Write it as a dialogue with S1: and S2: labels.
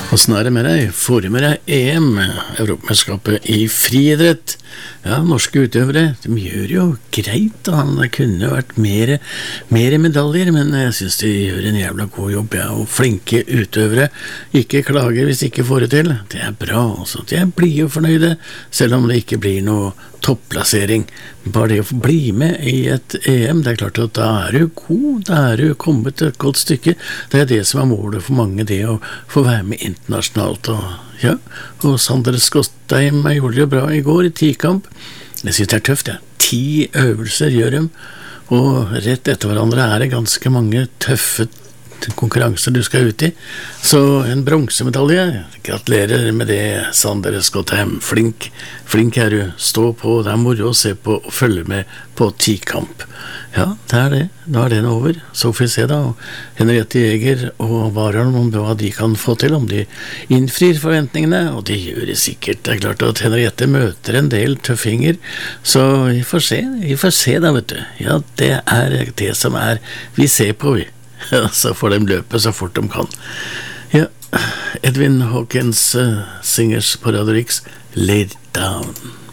S1: Hvordan er det med deg? Får du med deg EM, Europamesterskapet i friidrett? Ja, norske utøvere, de gjør jo greit, da. Det kunne vært mer medaljer, men jeg synes de gjør en jævla god jobb, ja. Og flinke utøvere, ikke klager hvis de ikke får det til. Det er bra, altså. De blir jo fornøyde, selv om det ikke blir noe topplassering. Bare det å få bli med i et EM, det er klart at da er du god, da er du kommet et godt stykke. Det er det som er målet for mange, det å få være med internasjonalt. Og Sander Skottheim gjorde det bra i går i 10-kamp. Jeg synes det er tøft, ja. 10 øvelser gjør de, og rett etter hverandre er det ganske mange tøffe konkurranser du skal ut i. Så en bronsemedalje, gratulerer med det, Sander Skottheim. Flink er du. Stå på, det er moro å se på og følge med på 10-kamp. Ja, det er det. Nå er den over. Så får vi se da, Henriette Jæger og Warholm, om hva de kan få til, om de innfrir forventningene, og det gjør det sikkert. Det er klart at Henriette møter en del tøffinger, så vi får se da, vet du. Ja, det er det som er, vi ser på, vi. Så får de løpe så fort de kan. Ja, Edwin Hawkins, Singers på Radio Rix, Lay It Down.